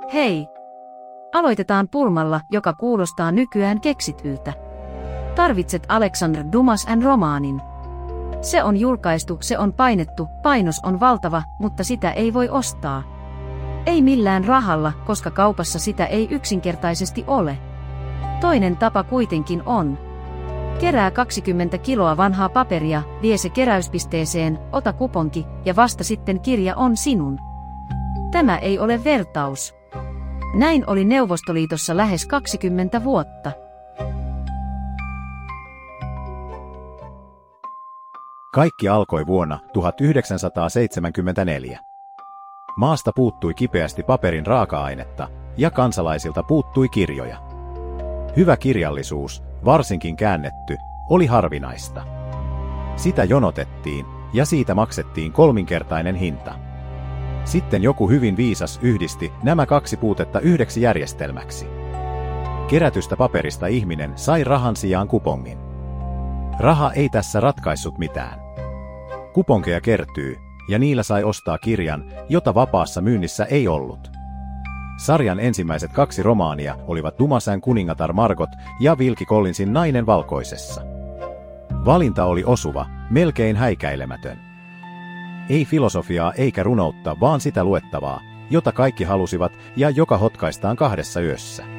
Hei! Aloitetaan pulmalla, joka kuulostaa nykyään keksityltä. Tarvitset Alexander Dumasin romaanin. Se on julkaistu, se on painettu, painos on valtava, mutta sitä ei voi ostaa. Ei millään rahalla, koska kaupassa sitä ei yksinkertaisesti ole. Toinen tapa kuitenkin on. Kerää 20 kiloa vanhaa paperia, vie se keräyspisteeseen, ota kuponki ja vasta sitten kirja on sinun. Tämä ei ole vertaus. Näin oli Neuvostoliitossa lähes 20 vuotta. Kaikki alkoi vuonna 1974. Maasta puuttui kipeästi paperin raaka-ainetta ja kansalaisilta puuttui kirjoja. Hyvä kirjallisuus, varsinkin käännetty, oli harvinaista. Sitä jonotettiin ja siitä maksettiin 3-kertainen hinta. Sitten joku hyvin viisas yhdisti nämä 2 puutetta yhdeksi järjestelmäksi. Kerätystä paperista ihminen sai rahan sijaan kupongin. Raha ei tässä ratkaissut mitään. Kuponkeja kertyy, ja niillä sai ostaa kirjan, jota vapaassa myynnissä ei ollut. Sarjan ensimmäiset 2 romaania olivat Dumasin Kuningatar Margot ja Wilkie Collinsin Nainen valkoisessa. Valinta oli osuva, melkein häikäilemätön. Ei filosofiaa eikä runoutta, vaan sitä luettavaa, jota kaikki halusivat ja joka hotkaistaan 2 yössä.